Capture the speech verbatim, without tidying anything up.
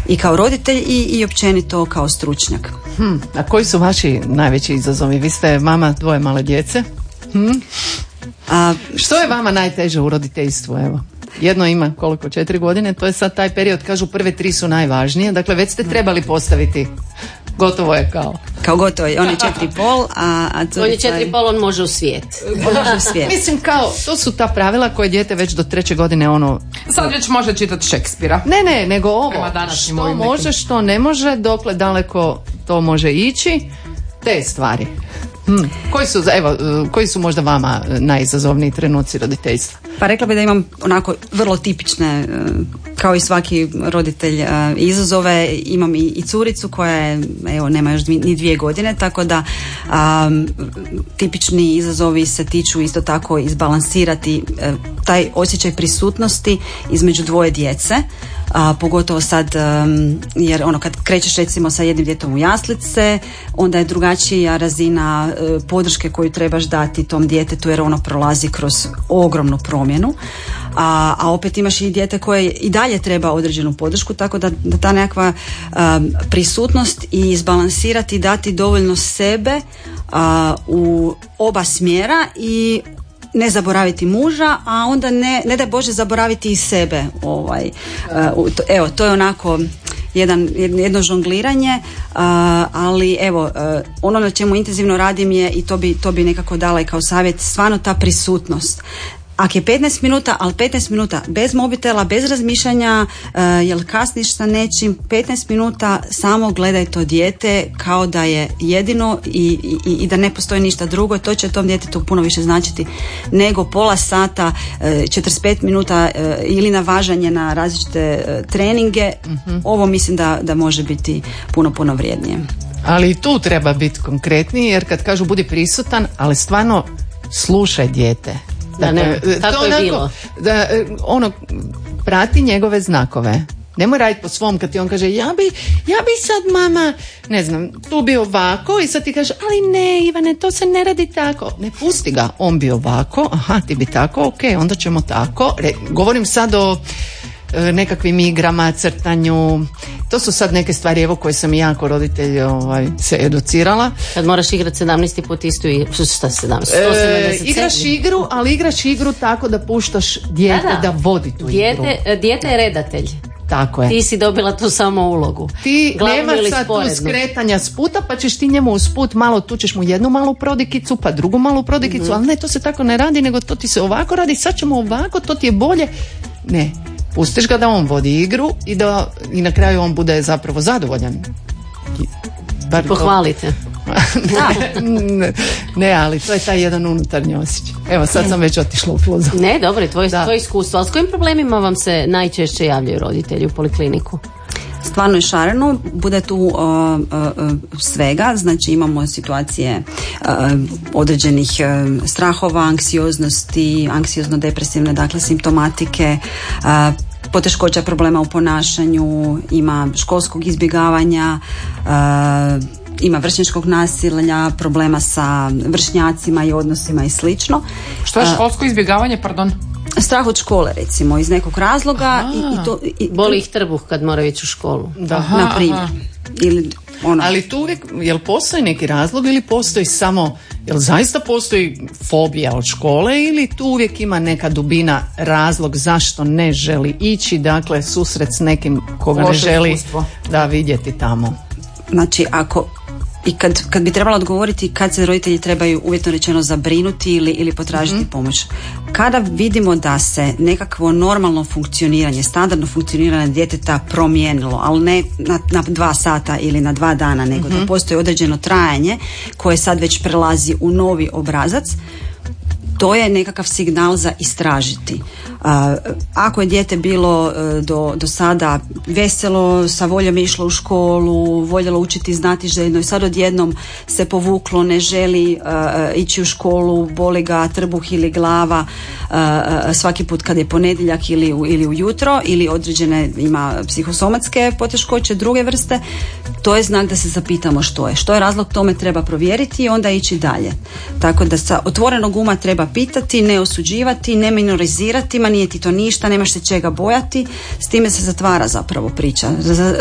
i kao roditelj i, i općenito kao stručnjak. Hmm, a koji su vaši najveći izazovi? Vi ste mama dvoje male djece. Hmm? A, što je vama najteže u roditeljstvu, evo? Jedno ima koliko, četiri godine, to je sad taj period, kažu prve tri su najvažnije, dakle već ste trebali postaviti, gotovo je kao. Kao gotovo je, on je četiri i pol, a, a on je četiri i pol, on može u svijet. Može u svijet. Mislim kao, to su ta pravila koje dijete već do treće godine ono... Sad već može čitati Šekspira. Ne, ne, nego ovo, što može, što ne može, dokle daleko to može ići, te stvari. Hmm. Koji su, evo, koji su možda vama najizazovniji trenuci roditeljstva? Pa rekla bih da imam onako vrlo tipične, kao i svaki roditelj, izazove. Imam i, i curicu koja je, evo, nema još dvi, ni dvije godine, tako da um, tipični izazovi se tiču isto tako izbalansirati uh, taj osjećaj prisutnosti između dvoje djece. A, pogotovo sad, um, jer ono kad krećeš recimo sa jednim djetom u jaslice, onda je drugačija razina uh, podrške koju trebaš dati tom djetetu, jer ono prolazi kroz ogromnu promjenu, a, a opet imaš i dijete koje i dalje treba određenu podršku, tako da, da ta nekakva um, prisutnost i izbalansirati, dati dovoljno sebe uh, u oba smjera i ne zaboraviti muža, a onda ne, ne daj Bože zaboraviti i sebe. Ovaj, uh, to, evo, to je onako jedan, jedno žongliranje, uh, ali evo, uh, ono na čemu intenzivno radim je, i to bi, to bi nekako dala i kao savjet, stvarno ta prisutnost. Ako je petnaest minuta, ali petnaest minuta bez mobitela, bez razmišljanja, uh, jel kasniš sa nečim, petnaest minuta samo gledaj to dijete kao da je jedino i, i, i da ne postoji ništa drugo. To će tom djetetu puno više značiti nego pola sata, uh, četrdeset pet minuta uh, ili navažanje na različite uh, treninge. Mm-hmm. Ovo mislim da, da može biti puno, puno vrijednije. Ali i tu treba biti konkretniji, jer kad kažu budi prisutan, ali stvarno slušaj dijete. Da, ne, tako to je onako, bilo. Da, ono, prati njegove znakove. Nemoj raditi po svom kad ti on kaže ja bi, ja bi sad mama, ne znam, tu bi ovako i sad ti kaže ali ne Ivane, to se ne radi tako. Ne, pusti ga, on bi ovako, aha, ti bi tako, ok, onda ćemo tako. Re, govorim sad o e, nekakvim igrama, crtanju. To su sad neke stvari, evo, koje sam i ja kao roditelj ovaj, se educirala. Kad moraš igrati sedamnaest put istu igru, šta sedamnaest? E, igraš igru, ali igraš igru tako da puštaš dijete da, da. da vodi tu dijete, igru. Dijete je redatelj. Tako je. Ti si dobila tu samo ulogu. Ti nema sad tu skretanja s puta, pa ćeš ti njemu usput malo, tu ćeš mu jednu malu prodikicu, pa drugu malu prodikicu, mm-hmm. ali ne, to se tako ne radi, nego to ti se ovako radi, sad ćemo ovako, to ti je bolje. Ne. Pustiš ga da on vodi igru i da i na kraju on bude zapravo zadovoljan. Bar pohvalite. ne, ne, ali to je taj jedan unutarnji osjećaj. Evo, sad sam već otišla u pluzu. Ne, dobro, tvoje, tvoje iskustvo. Ali s kojim problemima vam se najčešće javljaju roditelji u polikliniku? Stvarno je šareno, bude tu uh, uh, svega, znači imamo situacije uh, određenih uh, strahova, anksioznosti, anksiozno-depresivne, dakle simptomatike, uh, poteškoća problema u ponašanju, ima školskog izbjegavanja, uh, ima vršnjačkog nasilja, problema sa vršnjacima i odnosima i slično. Što je školsko izbjegavanje, pardon? Strah od škole, recimo, iz nekog razloga. I, i to, i, boli ih trbuh kad moraju ići u školu. Da, aha, na primjer. Ili ono. Ali tu uvijek, jel postoji neki razlog ili postoji samo, jel zaista postoji fobija od škole ili tu uvijek ima neka dubina razlog zašto ne želi ići, dakle susret s nekim koga loše ne želi iskustvo da vidjeti tamo? Znači, ako i kad, kad bi trebalo odgovoriti kad se roditelji trebaju uvjetno rečeno zabrinuti ili, ili potražiti mm-hmm. pomoć. Kada vidimo da se nekakvo normalno funkcioniranje, standardno funkcioniranje djeteta promijenilo, ali ne na, na dva sata ili na dva dana, nego mm-hmm. da postoji određeno trajanje koje sad već prelazi u novi obrazac, to je nekakav signal za istražiti. Uh, ako je dijete bilo uh, do, do sada veselo, sa voljom išlo u školu, voljelo učiti, znati željno i sad odjednom se povuklo, ne želi uh, ići u školu, boli ga trbuh ili glava uh, svaki put kad je ponedjeljak ili, ili ujutro, ili određene ima psihosomatske poteškoće druge vrste, to je znak da se zapitamo što je. Što je razlog tome, treba provjeriti i onda ići dalje. Tako da sa otvorenog uma treba pitati, ne osuđivati, ne minorizirati, ma nije ti to ništa, nemaš se čega bojati, s time se zatvara zapravo priča.